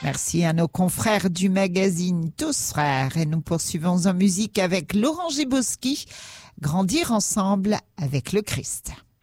Merci à nos confrères du magazine Tous Frères. Et nous poursuivons en musique avec Laurent Gibosky, Grandir ensemble avec le Christ.